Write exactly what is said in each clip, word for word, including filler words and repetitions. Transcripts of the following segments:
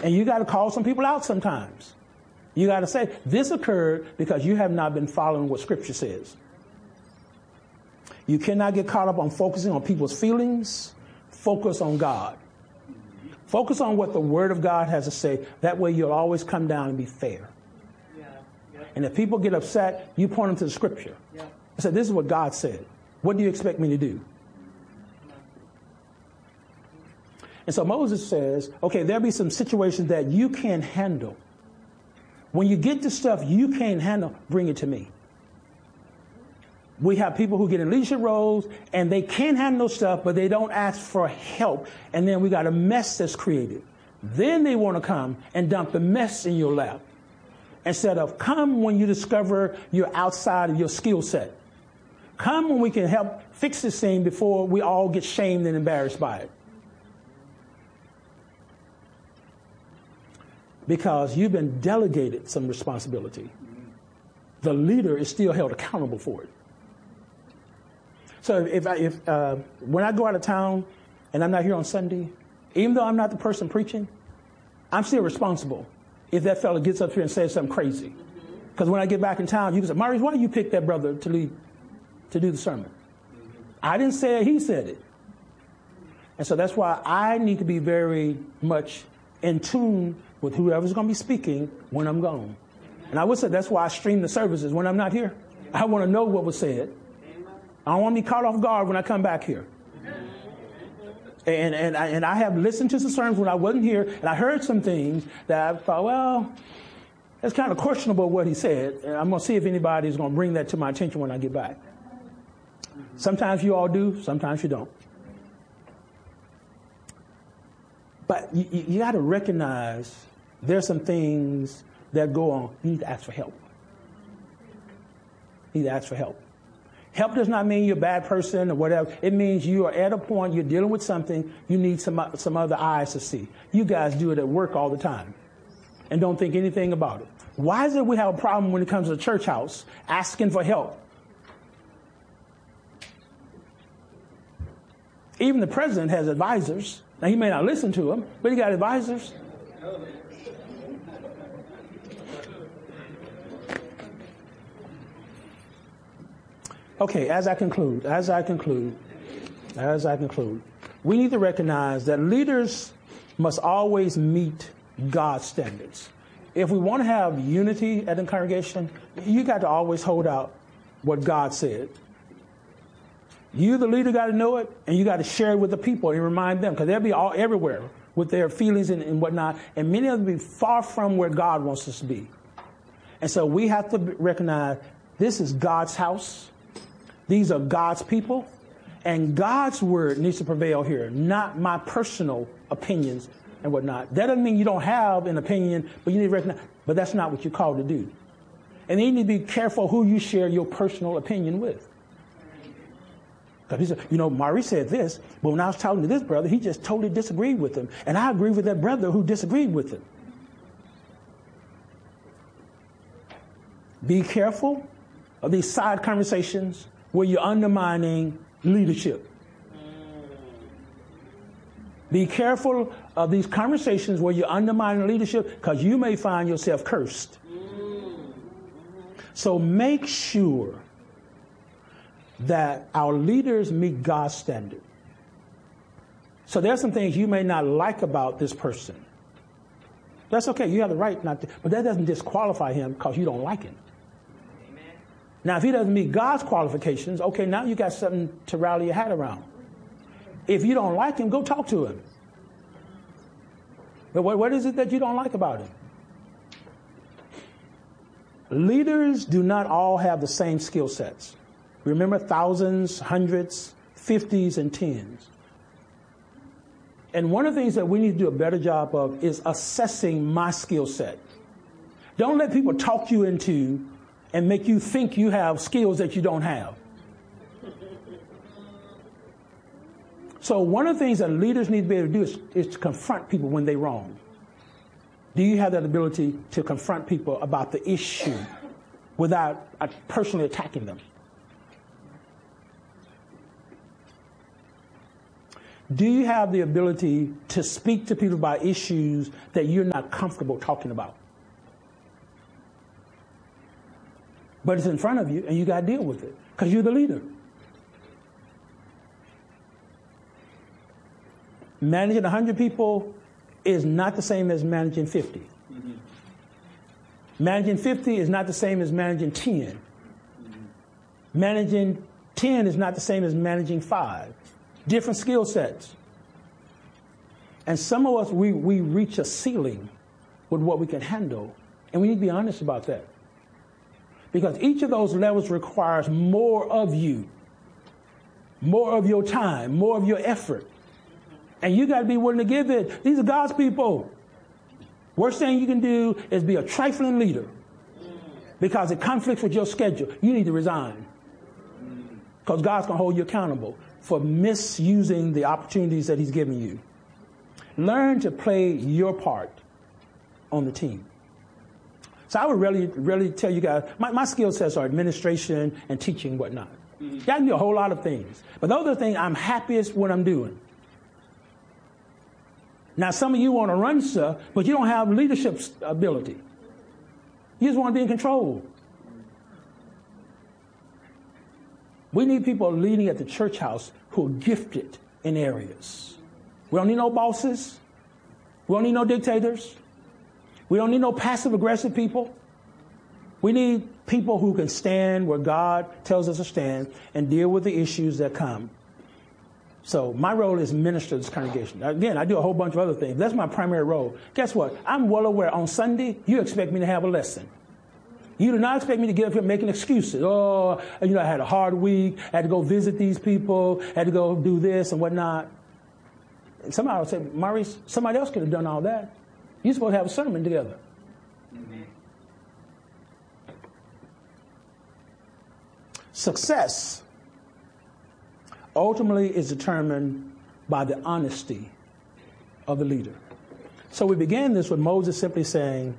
And you got to call some people out sometimes. You got to say, this occurred because you have not been following what Scripture says. You cannot get caught up on focusing on people's feelings. Focus on God. Focus on what the Word of God has to say. That way you'll always come down and be fair. Yeah. Yep. And if people get upset, you point them to the Scripture. Yep. I said, this is what God said. What do you expect me to do? And so Moses says, okay, there'll be some situations that you can't handle. When you get to stuff you can't handle, bring it to me. We have people who get in leadership roles and they can't handle stuff, but they don't ask for help. And then we got a mess that's created. Then they want to come and dump the mess in your lap. Instead of come when you discover you're outside of your skill set. Come when we can help fix this thing before we all get shamed and embarrassed by it. Because you've been delegated some responsibility. The leader is still held accountable for it. So if, I, if uh, when I go out of town and I'm not here on Sunday, even though I'm not the person preaching, I'm still responsible if that fella gets up here and says something crazy. Because when I get back in town, you can say, Maurice, why you pick that brother to lead, to do the sermon? I didn't say it, he said it. And so that's why I need to be very much in tune with whoever's going to be speaking when I'm gone. And I would say that's why I stream the services when I'm not here. I want to know what was said. I don't want to be caught off guard when I come back here. And and I, and I have listened to some sermons when I wasn't here, and I heard some things that I thought, well, that's kind of questionable what he said. And I'm going to see if anybody's going to bring that to my attention when I get back. Sometimes you all do, sometimes you don't. But you, you, you got to recognize there's some things that go on. You need to ask for help. You need to ask for help. Help does not mean you're a bad person or whatever. It means you are at a point, you're dealing with something, you need some, some other eyes to see. You guys do it at work all the time and don't think anything about it. Why is it we have a problem when it comes to the church house asking for help? Even the president has advisors. Now, he may not listen to them, but he got advisors. Okay, as I conclude, as I conclude, as I conclude, we need to recognize that leaders must always meet God's standards. If we want to have unity at the congregation, you got to always hold out what God said. You, the leader, got to know it, and you got to share it with the people and remind them, because they'll be all everywhere with their feelings and, and whatnot, and many of them will be far from where God wants us to be. And so we have to recognize this is God's house. These are God's people, and God's word needs to prevail here, not my personal opinions and whatnot. That doesn't mean you don't have an opinion, but you need to recognize, but that's not what you're called to do. And you need to be careful who you share your personal opinion with. Because he said, you know, Maurice said this, but when I was talking to this brother, he just totally disagreed with him. And I agree with that brother who disagreed with him. Be careful of these side conversations where you're undermining leadership. Be careful of these conversations where you're undermining leadership, because you may find yourself cursed. So make sure that our leaders meet God's standard. So there's some things you may not like about this person. That's okay. You have the right not to, but that doesn't disqualify him because you don't like him. Now, if he doesn't meet God's qualifications, okay, now you got something to rally your hat around. If you don't like him, go talk to him. But what, what is it that you don't like about him? Leaders do not all have the same skill sets. Remember, thousands, hundreds, fifties, and tens. And one of the things that we need to do a better job of is assessing my skill set. Don't let people talk you into and make you think you have skills that you don't have. So one of the things that leaders need to be able to do is, is to confront people when they're wrong. Do you have that ability to confront people about the issue without uh, personally attacking them? Do you have the ability to speak to people about issues that you're not comfortable talking about? But it's in front of you, and you got to deal with it because you're the leader. Managing one hundred people is not the same as managing fifty. Mm-hmm. Managing fifty is not the same as managing ten. Mm-hmm. Managing ten is not the same as managing five. Different skill sets. And some of us, we, we reach a ceiling with what we can handle, and we need to be honest about that. Because each of those levels requires more of you, more of your time, more of your effort. And you got to be willing to give it. These are God's people. Worst thing you can do is be a trifling leader because it conflicts with your schedule. You need to resign because God's going to hold you accountable for misusing the opportunities that he's given you. Learn to play your part on the team. So I would really, really tell you guys, my, my skill sets are administration and teaching and whatnot. Mm-hmm. Yeah, I can do a whole lot of things. But those are the things I'm happiest when I'm doing. Now, some of you want to run stuff, but you don't have leadership ability. You just want to be in control. We need people leading at the church house who are gifted in areas. We don't need no bosses. We don't need no dictators. We don't need no passive-aggressive people. We need people who can stand where God tells us to stand and deal with the issues that come. So my role is minister to this congregation. Again, I do a whole bunch of other things. That's my primary role. Guess what? I'm well aware on Sunday, you expect me to have a lesson. You do not expect me to get up here making excuses. Oh, you know, I had a hard week. I had to go visit these people. I had to go do this and whatnot. And somebody would say, Maurice, somebody else could have done all that. You're supposed to have a sermon together. Mm-hmm. Success ultimately is determined by the honesty of the leader. So we began this with Moses simply saying,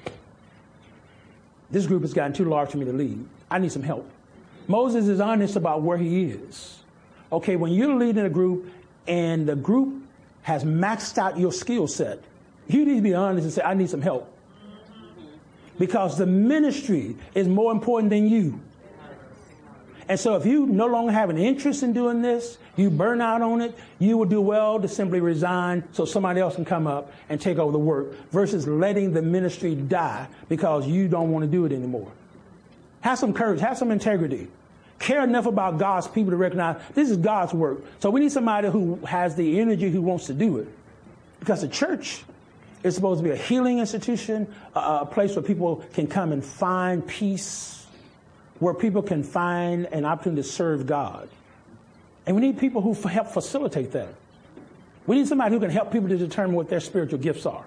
this group has gotten too large for me to lead. I need some help. Moses is honest about where he is. Okay, when you're leading a group and the group has maxed out your skill set, you need to be honest and say, I need some help. Because the ministry is more important than you. And so if you no longer have an interest in doing this, you burn out on it, you would do well to simply resign so somebody else can come up and take over the work versus letting the ministry die because you don't want to do it anymore. Have some courage. Have some integrity. Care enough about God's people to recognize this is God's work. So we need somebody who has the energy, who wants to do it. Because the church is supposed to be a healing institution, a, a place where people can come and find peace, where people can find an opportunity to serve God. And we need people who f- help facilitate that. We need somebody who can help people to determine what their spiritual gifts are.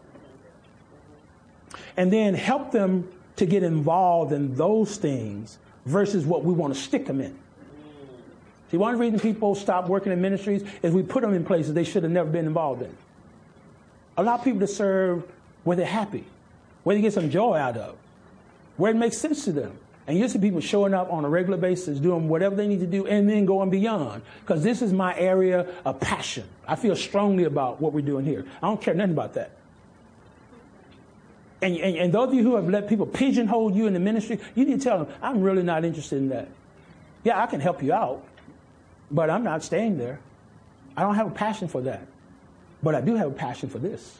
And then help them to get involved in those things versus what we want to stick them in. See, one reason people stop working in ministries is we put them in places they should have never been involved in. Allow people to serve where they're happy, where they get some joy out of, where it makes sense to them. And you see people showing up on a regular basis, doing whatever they need to do, and then going beyond. Because this is my area of passion. I feel strongly about what we're doing here. I don't care nothing about that. And, and, and those of you who have let people pigeonhole you in the ministry, you need to tell them, I'm really not interested in that. Yeah, I can help you out, but I'm not staying there. I don't have a passion for that. But I do have a passion for this.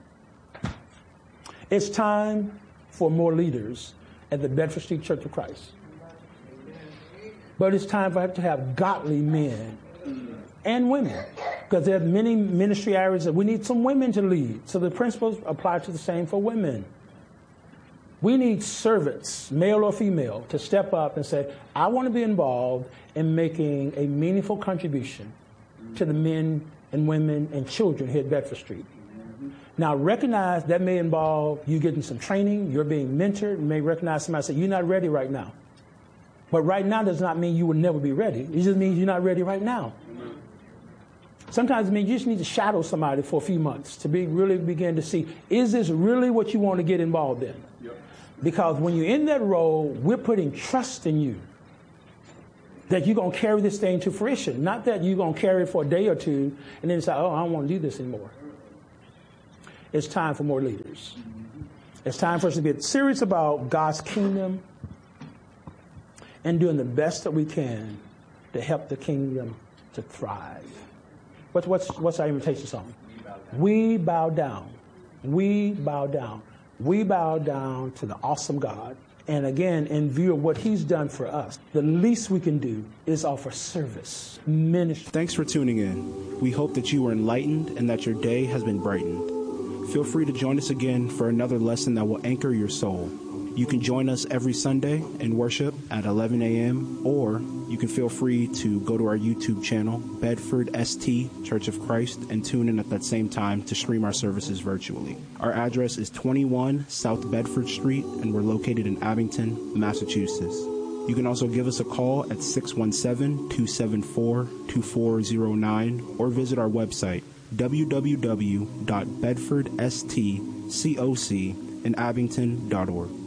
It's time for more leaders at the Bedford Street Church of Christ. But it's time for us to have godly men and women, because there are many ministry areas that we need some women to lead. So the principles apply to the same for women. We need servants, male or female, to step up and say, I want to be involved in making a meaningful contribution to the men and women and children here at Bedford Street. Now, recognize that may involve you getting some training, you're being mentored. You may recognize somebody say, you're not ready right now. But right now does not mean you will never be ready. It just means you're not ready right now. Sometimes it means you just need to shadow somebody for a few months to be really begin to see, is this really what you want to get involved in? Yep. Because when you're in that role, we're putting trust in you that you're going to carry this thing to fruition. Not that you're going to carry it for a day or two and then say, oh, I don't want to do this anymore. It's time for more leaders. It's time for us to get serious about God's kingdom and doing the best that we can to help the kingdom to thrive. What's, what's, what's our invitation song? We bow down. We bow down. We bow down to the awesome God. And again, in view of what he's done for us, the least we can do is offer service, ministry. Thanks for tuning in. We hope that you were enlightened and that your day has been brightened. Feel free to join us again for another lesson that will anchor your soul. You can join us every Sunday in worship at eleven a.m. or you can feel free to go to our YouTube channel, Bedford S T Church of Christ, and tune in at that same time to stream our services virtually. Our address is twenty-one South Bedford Street, and we're located in Abington, Massachusetts. You can also give us a call at six one seven, two seven four, two four zero nine or visit our website, w w w dot bedford s t coc in abington dot org.